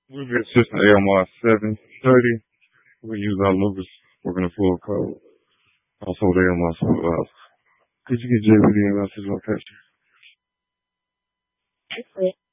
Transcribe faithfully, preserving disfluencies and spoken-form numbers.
We'll get system A M R seven thirty. We'll use our Lucas working the full code. Also the A M R supervisor. Could you get J V D and message location?